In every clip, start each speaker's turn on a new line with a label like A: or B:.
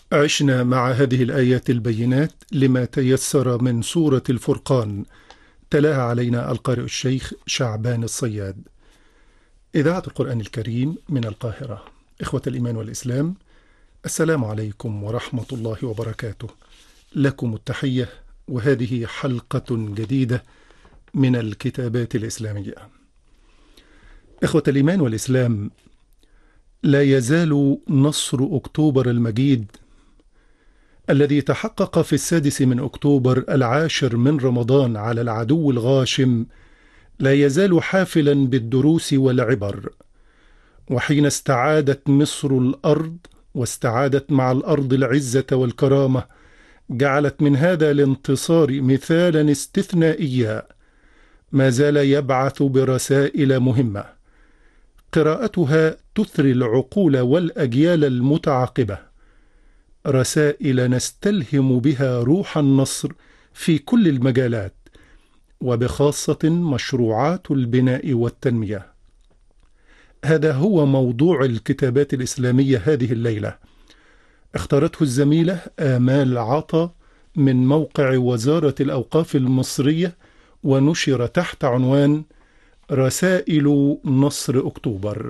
A: عشنا مع هذه الآيات البينات لما تيسر من سورة الفرقان، تلاها علينا القارئ الشيخ شعبان الصياد. إذاعة القرآن الكريم من القاهرة. إخوة الإيمان والإسلام، السلام عليكم ورحمة الله وبركاته. لكم التحية، وهذه حلقة جديدة من الكتابات الإسلامية. إخوة الإيمان والإسلام، لا يزال نصر أكتوبر المجيد الذي تحقق في 6 من أكتوبر 10 من رمضان على العدو الغاشم لا يزال حافلا بالدروس والعبر. وحين استعادت مصر الأرض واستعادت مع الأرض العزة والكرامة، جعلت من هذا الانتصار مثالا استثنائيا ما زال يبعث برسائل مهمة قراءتها تثري العقول والأجيال المتعاقبة، رسائل نستلهم بها روح النصر في كل المجالات، وبخاصة مشروعات البناء والتنمية. هذا هو موضوع الكتابات الإسلامية هذه الليلة. اختارته الزميلة آمال عطا من موقع وزارة الأوقاف المصرية، ونشر تحت عنوان رسائل نصر أكتوبر.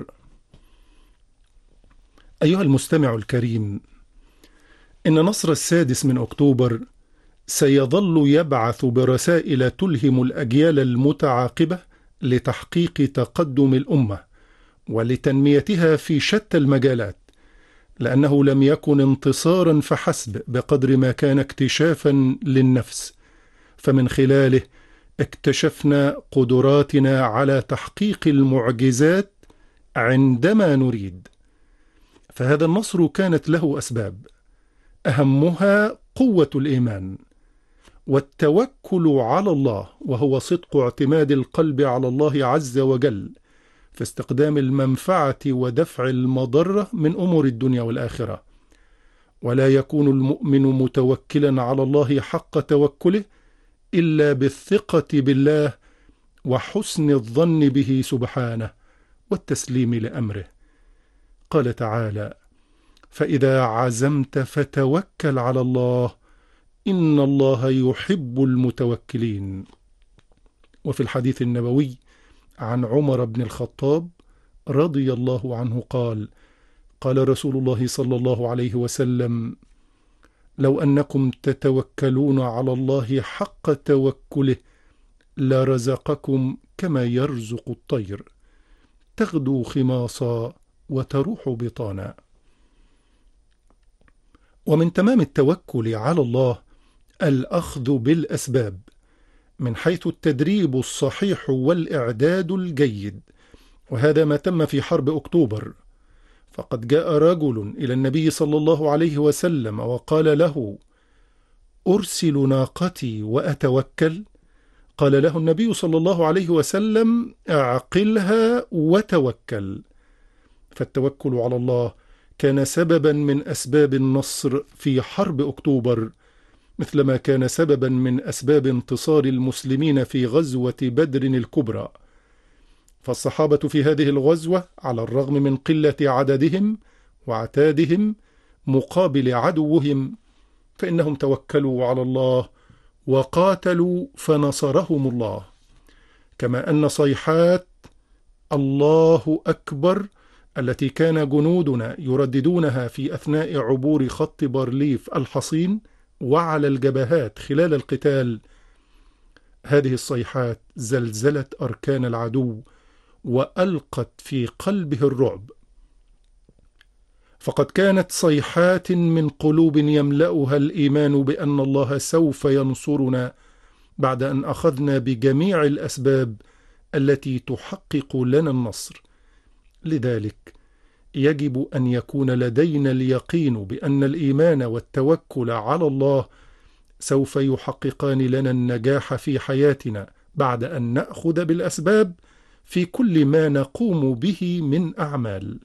A: أيها المستمع الكريم، إن نصر 6 من أكتوبر سيظل يبعث برسائل تلهم الأجيال المتعاقبة لتحقيق تقدم الأمة ولتنميتها في شتى المجالات، لأنه لم يكن انتصارا فحسب بقدر ما كان اكتشافا للنفس، فمن خلاله اكتشفنا قدراتنا على تحقيق المعجزات عندما نريد. فهذا النصر كانت له أسباب، أهمها قوة الإيمان والتوكل على الله، وهو صدق اعتماد القلب على الله عز وجل في استقدام المنفعة ودفع المضرة من أمور الدنيا والآخرة. ولا يكون المؤمن متوكلا على الله حق توكله إلا بالثقة بالله وحسن الظن به سبحانه والتسليم لأمره. قال تعالى: فإذا عزمت فتوكل على الله إن الله يحب المتوكلين. وفي الحديث النبوي عن عمر بن الخطاب رضي الله عنه قال: قال رسول الله صلى الله عليه وسلم: لو أنكم تتوكلون على الله حق توكله لرزقكم كما يرزق الطير، تغدو خماصا وتروح بطانا. ومن تمام التوكل على الله الأخذ بالأسباب، من حيث التدريب الصحيح والإعداد الجيد، وهذا ما تم في حرب أكتوبر. فقد جاء رجل إلى النبي صلى الله عليه وسلم وقال له: أرسل ناقتي وأتوكل؟ قال له النبي صلى الله عليه وسلم: اعقلها وتوكل. فالتوكل على الله كان سببا من أسباب النصر في حرب أكتوبر، مثلما كان سببا من أسباب انتصار المسلمين في غزوة بدر الكبرى. فالصحابة في هذه الغزوة على الرغم من قلة عددهم وعتادهم مقابل عدوهم، فإنهم توكلوا على الله وقاتلوا فنصرهم الله. كما أن صيحات الله أكبر التي كان جنودنا يرددونها في أثناء عبور خط بارليف الحصين وعلى الجبهات خلال القتال، هذه الصيحات زلزلت أركان العدو وألقت في قلبه الرعب. فقد كانت صيحات من قلوب يملأها الإيمان بأن الله سوف ينصرنا بعد أن أخذنا بجميع الأسباب التي تحقق لنا النصر. لذلك يجب أن يكون لدينا اليقين بأن الإيمان والتوكل على الله سوف يحققان لنا النجاح في حياتنا بعد أن نأخذ بالأسباب في كل ما نقوم به من أعمال.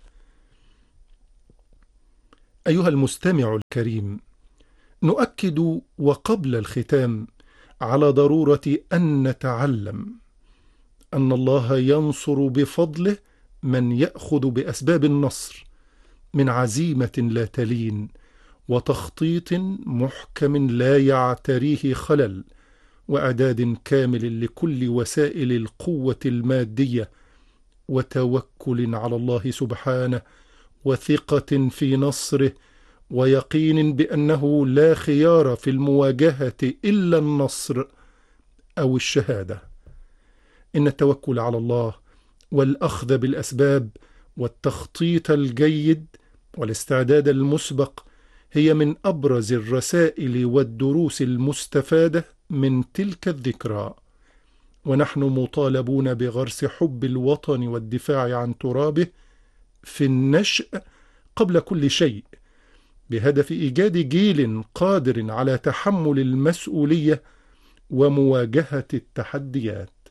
A: أيها المستمع الكريم، نؤكد وقبل الختام على ضرورة أن نتعلم أن الله ينصر بفضله من يأخذ بأسباب النصر من عزيمة لا تلين وتخطيط محكم لا يعتريه خلل، وإعداد كامل لكل وسائل القوة المادية، وتوكل على الله سبحانه، وثقة في نصره، ويقين بأنه لا خيار في المواجهة إلا النصر أو الشهادة. إن التوكل على الله والأخذ بالأسباب والتخطيط الجيد والاستعداد المسبق هي من أبرز الرسائل والدروس المستفادة من تلك الذكرى، ونحن مطالبون بغرس حب الوطن والدفاع عن ترابه في النشء قبل كل شيء، بهدف إيجاد جيل قادر على تحمل المسؤولية ومواجهة التحديات.